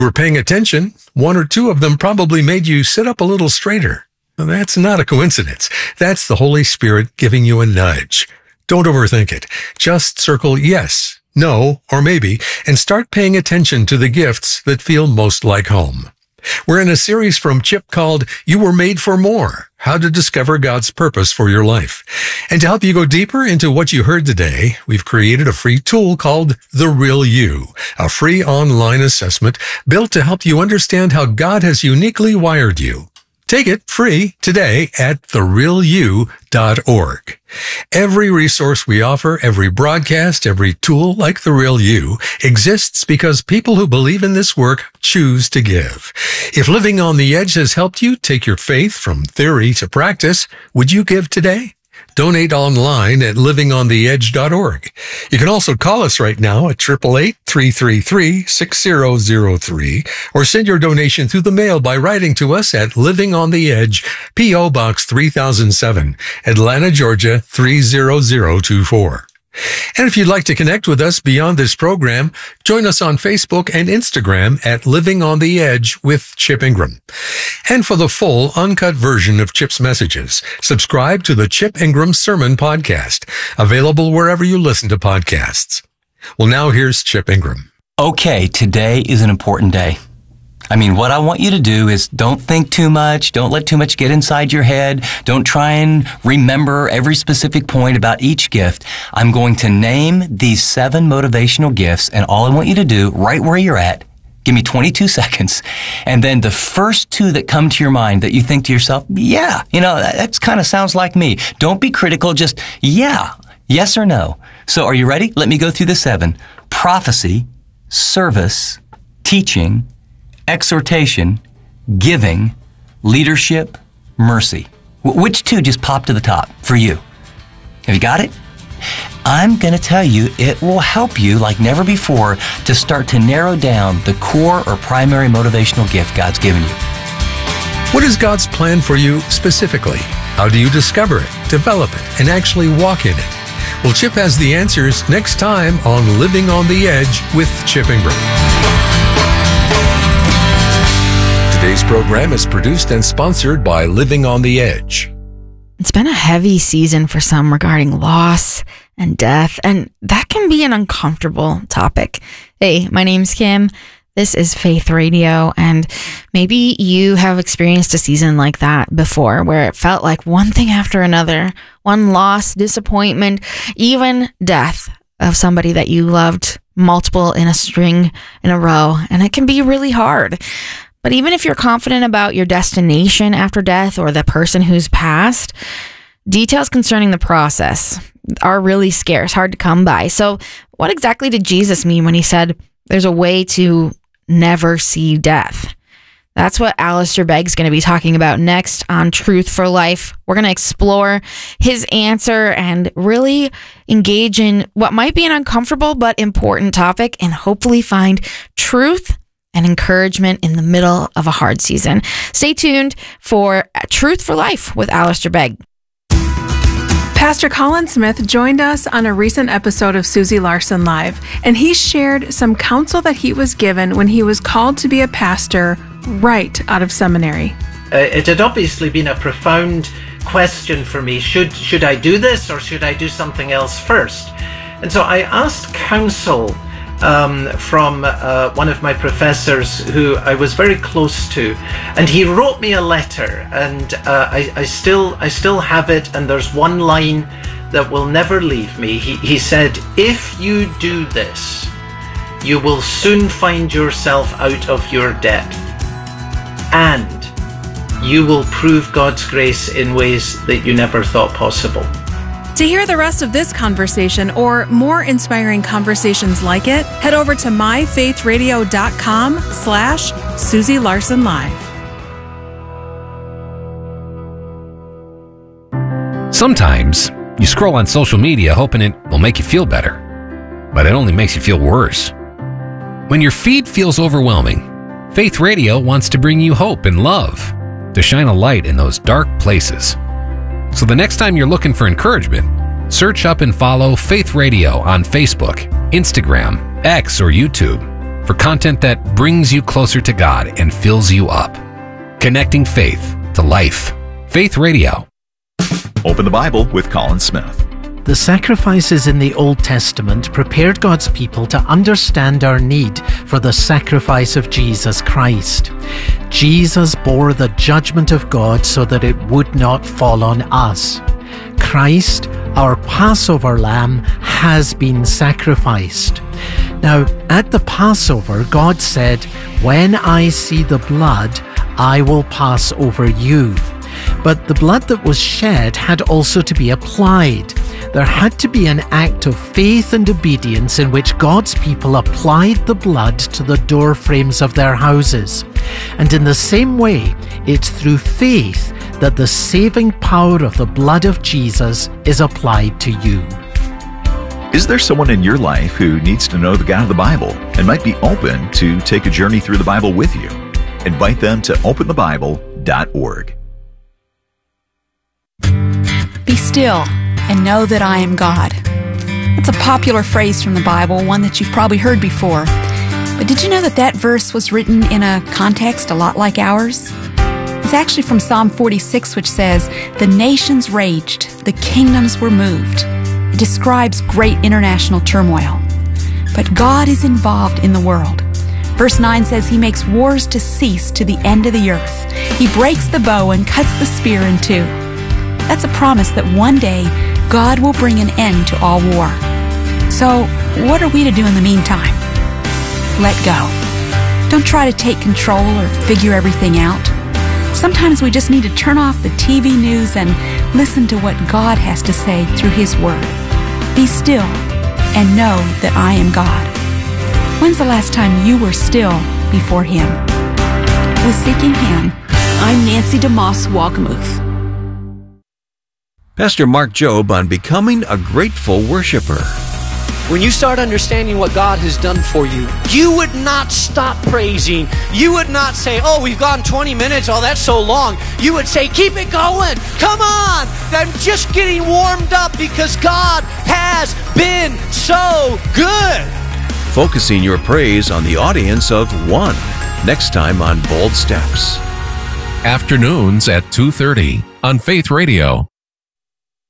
Were paying attention, one or two of them probably made you sit up a little straighter. That's not a coincidence. That's the Holy Spirit giving you a nudge. Don't overthink it. Just circle yes, no, or maybe, and start paying attention to the gifts that feel most like home. We're in a series from Chip called You Were Made for More, How to Discover God's Purpose for Your Life. And to help you go deeper into what you heard today, we've created a free tool called The Real You, a free online assessment built to help you understand how God has uniquely wired you. Take it free today at therealyou.org. Every resource we offer, every broadcast, every tool like The Real You exists because people who believe in this work choose to give. If Living on the Edge has helped you take your faith from theory to practice, would you give today? Donate online at livingontheedge.org. You can also call us right now at 888-333-6003 or send your donation through the mail by writing to us at Living on the Edge, P.O. Box 3007, Atlanta, Georgia 30024. And if you'd like to connect with us beyond this program, join us on Facebook and Instagram at Living on the Edge with Chip Ingram. And for the full, uncut version of Chip's messages, subscribe to the Chip Ingram Sermon Podcast, available wherever you listen to podcasts. Well, now here's Chip Ingram. Okay, today is an important day. What I want you to do is don't think too much. Don't let too much get inside your head. Don't try and remember every specific point about each gift. I'm going to name these 7 motivational gifts, and all I want you to do, right where you're at, give me 22 seconds, and then the first 2 that come to your mind that you think to yourself, yeah, that kind of sounds like me. Don't be critical, just, yeah, yes or no. So are you ready? Let me go through the 7. Prophecy, service, teaching, exhortation, giving, leadership, mercy. Which 2 just popped to the top for you? Have you got it? I'm going to tell you it will help you like never before to start to narrow down the core or primary motivational gift God's given you. What is God's plan for you specifically? How do you discover it, develop it, and actually walk in it? Well, Chip has the answers next time on Living on the Edge with Chip Ingram. Today's program is produced and sponsored by Living on the Edge. It's been a heavy season for some regarding loss and death, and that can be an uncomfortable topic. Hey, my name's Kim. This is Faith Radio, and maybe you have experienced a season like that before, where it felt like one thing after another, one loss, disappointment, even death of somebody that you loved, multiple in a string in a row, and it can be really hard. But even if you're confident about your destination after death or the person who's passed, details concerning the process are really scarce, hard to come by. So what exactly did Jesus mean when he said there's a way to never see death? That's what Alistair Begg's going to be talking about next on Truth for Life. We're going to explore his answer and really engage in what might be an uncomfortable but important topic and hopefully find truth and encouragement in the middle of a hard season. Stay tuned for Truth for Life with Alistair Begg. Pastor Colin Smith joined us on a recent episode of Susie Larson Live, and he shared some counsel that he was given when he was called to be a pastor right out of seminary. It had obviously been a profound question for me. Should I do this or should I do something else first? And so I asked counsel from one of my professors who I was very close to, and he wrote me a letter, and I still have it, and there's one line that will never leave me. He said, "If you do this, you will soon find yourself out of your depth, and you will prove God's grace in ways that you never thought possible." To hear the rest of this conversation or more inspiring conversations like it, head over to myfaithradio.com/Susie Larson Live. Sometimes you scroll on social media hoping it will make you feel better, but it only makes you feel worse. When your feed feels overwhelming, Faith Radio wants to bring you hope and love, to shine a light in those dark places. So the next time you're looking for encouragement, search up and follow Faith Radio on Facebook, Instagram, X, or YouTube. for content that brings you closer to God and fills you up. Connecting faith to life. Faith Radio. Open the Bible with Colin Smith. The sacrifices in the Old Testament prepared God's people to understand our need for the sacrifice of Jesus Christ. Jesus bore the judgment of God so that it would not fall on us. Christ, our Passover lamb, has been sacrificed. Now, at the Passover, God said, "When I see the blood, I will pass over you." But the blood that was shed had also to be applied. There had to be an act of faith and obedience in which God's people applied the blood to the door frames of their houses. And in the same way, it's through faith that the saving power of the blood of Jesus is applied to you. Is there someone in your life who needs to know the God of the Bible and might be open to take a journey through the Bible with you? Invite them to openthebible.org. Be still and know that I am God. That's a popular phrase from the Bible, one that you've probably heard before. But did you know that that verse was written in a context a lot like ours? It's actually from Psalm 46, which says, "The nations raged, the kingdoms were moved." It describes great international turmoil. But God is involved in the world. Verse 9 says He makes wars to cease to the end of the earth. He breaks the bow and cuts the spear in two. That's a promise that one day God will bring an end to all war. So, what are we to do in the meantime? Let go. Don't try to take control or figure everything out. Sometimes we just need to turn off the TV news and listen to what God has to say through His Word. Be still and know that I am God. When's the last time you were still before Him? With Seeking Him, I'm Nancy DeMoss Wagamuth. Pastor Mark Jobe on becoming a grateful worshiper. When you start understanding what God has done for you, you would not stop praising. You would not say, "Oh, we've gone 20 minutes. Oh, that's so long." You would say, "Keep it going. Come on. I'm just getting warmed up because God has been so good." Focusing your praise on the audience of one. Next time on Bold Steps. Afternoons at 2:30 on Faith Radio.